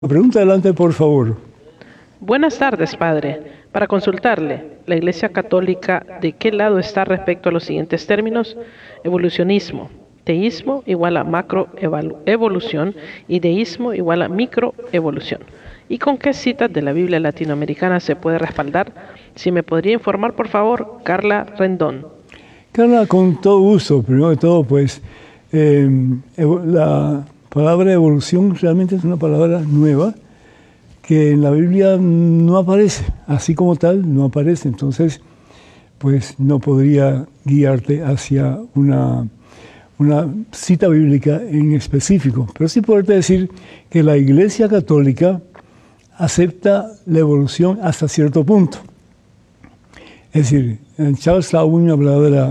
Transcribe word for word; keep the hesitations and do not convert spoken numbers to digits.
Pregunta adelante, por favor. Buenas tardes, padre. Para consultarle, ¿la Iglesia Católica de qué lado está respecto a los siguientes términos? Evolucionismo. Teísmo igual a macroevolución y deísmo igual a microevolución. ¿Y con qué citas de la Biblia latinoamericana se puede respaldar? Si me podría informar, por favor, Carla Rendón. Carla, con todo gusto. Primero de todo, pues, eh, la palabra evolución realmente es una palabra nueva que en la Biblia no aparece, así como tal no aparece. Entonces, pues no podría guiarte hacia una, una cita bíblica en específico. Pero sí poderte decir que la Iglesia Católica acepta la evolución hasta cierto punto. Es decir, Charles Darwin hablaba de la